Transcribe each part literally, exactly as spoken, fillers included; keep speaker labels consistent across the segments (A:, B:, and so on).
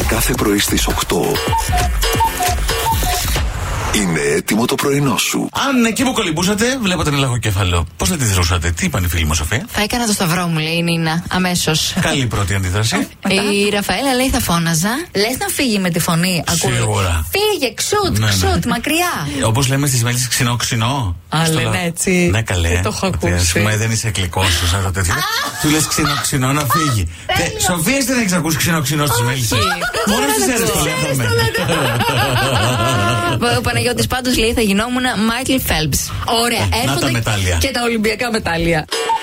A: Κάθε πρωί στις οκτώ είναι έτοιμο το πρωινό σου.
B: Αν εκεί που κολυμπούσατε, βλέπατε ένα λαγοκέφαλο, πώς θα τη δρούσατε, τι είπαν οι φίλοι μου, Σοφία?
C: Θα έκανα το σταυρό μου, λέει η Νίνα, αμέσως.
B: Καλή πρώτη αντίδραση.
C: Η Ραφαέλα λέει θα φώναζα. Λες να φύγει με τη φωνή, ακούει.
B: Σίγουρα.
C: Φύγε, ξούτ,
B: Ναι, ναι.
C: ξούτ, μακριά.
B: Όπως λέμε στις μέλισσες, ξινό, ξινό.
C: Α,
B: Στο
C: λένε
B: λα-
C: έτσι.
B: Ναι, καλέ.
C: Δεν το έχω
B: Ότι, ας
C: ακούσει.
B: πούμε, δεν είσαι εκλικός σου, σαν το τέτοιο. Του λες ξινό, ξινό να φύγει. Τε- Σοφία, δεν έχεις ακούσει ξινό, ξινό στις μέλισσες? Μόνο στις αίρες το λέγαμε.
C: Ο Παναγιώτης πάντως λέει θα γινόμουν Μάικλ Φέλπς. Ωραία,
B: τα
C: έρχονται
B: μετάλλια.
C: και τα Ολυμπιακά μετάλλια.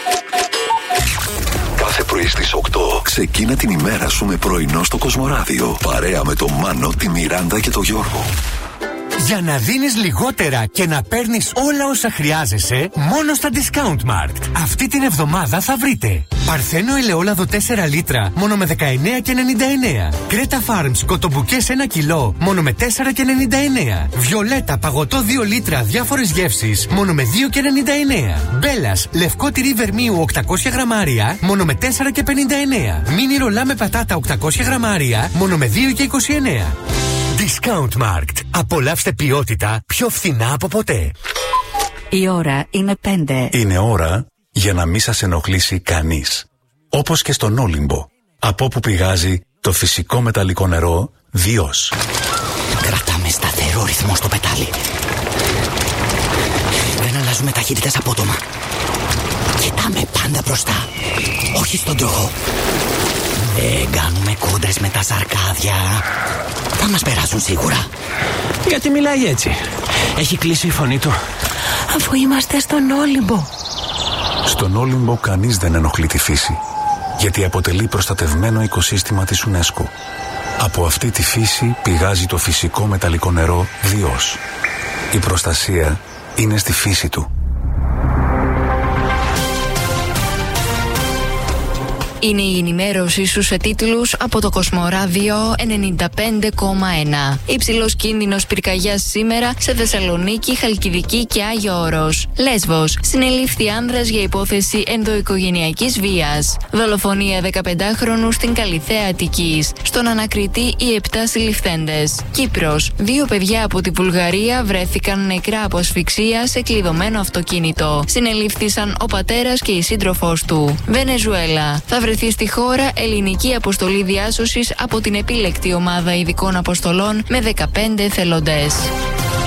A: Κάθε πρωί στις οκτώ ξεκίνα την ημέρα σου με πρωινό στο Κοσμοράδιο. Παρέα με τον Μάνο, τη Μιράντα και τον Γιώργο.
D: Για να δίνεις λιγότερα και να παίρνεις όλα όσα χρειάζεσαι, μόνο στα Discount Mart. Αυτή την εβδομάδα θα βρείτε Παρθένο ελαιόλαδο τέσσερα λίτρα, μόνο με δεκαεννέα και ενενήντα εννέα. Κρέτα Farms κοτομπουκές ένα κιλό, μόνο με τέσσερα και ενενήντα εννέα. Βιολέτα παγωτό δύο λίτρα, διάφορες γεύσεις, μόνο με δύο και ενενήντα εννέα. Μπέλας λευκό τυρί βερμίου οκτακόσια γραμμάρια, μόνο με τέσσερα και πενήντα εννέα. Μίνι ρολά με πατάτα οκτακόσια γραμμάρια, μόνο με δύο και είκοσι εννέα. Discount Markt. Απολαύστε ποιότητα πιο φθηνά από ποτέ.
E: Η ώρα είναι πέντε.
F: Είναι ώρα για να μην σας ενοχλήσει κανείς. Όπως και στον Όλυμπο, από όπου πηγάζει το φυσικό μεταλλικό νερό Διός.
G: Κρατάμε σταθερό ρυθμό στο πετάλι. Δεν αλλάζουμε ταχύτητες απότομα. Κοιτάμε πάντα μπροστά, όχι στον τροχό. Δεν κάνουμε κόντρες με τα σαρκάδια. Θα μας περάσουν σίγουρα.
H: Γιατί μιλάει έτσι? Έχει κλείσει η φωνή του.
E: Αφού είμαστε στον Όλυμπο.
F: Στον Όλυμπο κανείς δεν ενοχλεί τη φύση, γιατί αποτελεί προστατευμένο οικοσύστημα της UNESCO. Από αυτή τη φύση πηγάζει το φυσικό μεταλλικό νερό Διός. Η προστασία είναι στη φύση του.
C: Είναι η ενημέρωση στους τίτλους από το Κοσμοράδιο ενενήντα πέντε κόμμα ένα. Υψηλός κίνδυνος πυρκαγιάς σήμερα σε Θεσσαλονίκη, Χαλκιδική και Άγιο Όρος. Λέσβος. Συνελήφθη άνδρας για υπόθεση ενδοοικογενειακής βίας. Δολοφονία δεκαπεντάχρονου στην Καλιθέα Αττικής. Στον ανακριτή οι επτά συλληφθέντες. Κύπρος. Δύο παιδιά από τη Βουλγαρία βρέθηκαν νεκρά από ασφυξία σε κλειδωμένο αυτοκίνητο. Συνελήφθησαν ο πατέρας και η σύντροφός του. Βενεζουέλα. Θα βρεθεί στη χώρα ελληνική αποστολή διάσωσης από την επίλεκτη ομάδα ειδικών αποστολών με δεκαπέντε εθελοντές.